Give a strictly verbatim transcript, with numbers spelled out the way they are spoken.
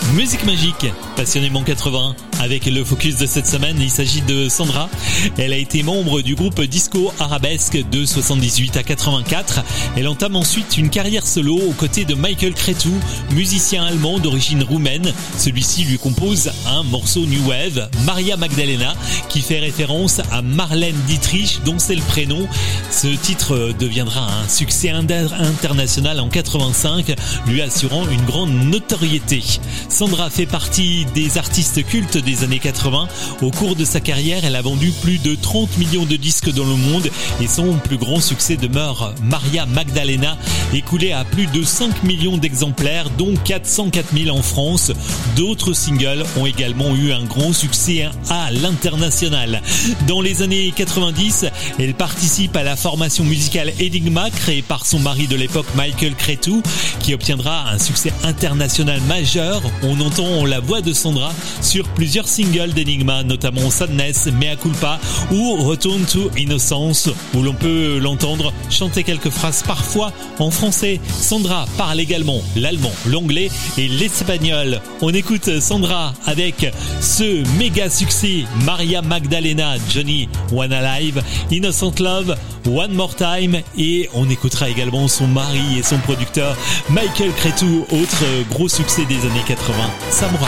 Musique magique, passionnément quatre-vingts. Avec le focus de cette semaine, il s'agit de Sandra. Elle a été membre du groupe Disco Arabesque de soixante-dix-huit à quatre-vingt-quatre. Elle entame ensuite une carrière solo aux côtés de Michael Cretu, musicien allemand d'origine roumaine. Celui-ci lui compose un morceau New Wave, Maria Magdalena, qui fait référence à Marlène Dietrich, dont c'est le prénom. Ce titre deviendra un succès international en quatre-vingt-cinq, lui assurant une grande notoriété. Sandra fait partie des artistes cultes des années quatre-vingts. Au cours de sa carrière, elle a vendu plus de trente millions de disques dans le monde et son plus grand succès demeure Maria Magdalena, écoulé à plus de cinq millions d'exemplaires, dont quatre cent quatre mille en France. D'autres singles ont également eu un grand succès à l'international. Dans les années quatre-vingt-dix, elle participe à la formation musicale Enigma, créée par son mari de l'époque Michael Cretu, qui obtiendra un succès international majeur. On entend la voix de Sandra sur plusieurs singles d'Enigma, notamment Sadness, Mea Culpa ou Return to Innocence, où l'on peut l'entendre chanter quelques phrases parfois en français. Sandra parle également l'allemand, l'anglais et l'espagnol. On écoute Sandra avec ce méga succès Maria Magdalena, Johnny Wanna Live, Innocent Love, One More Time, et on écoutera également son mari et son producteur Michael Cretu, autre gros succès des années quatre-vingts, Samouraï.